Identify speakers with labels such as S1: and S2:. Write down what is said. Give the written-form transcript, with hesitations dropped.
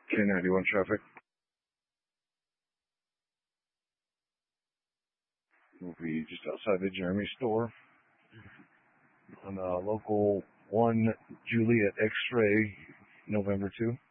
S1: 1091 traffic. We'll be just outside the Jeremy store on local 1 Juliet X-ray, November 2.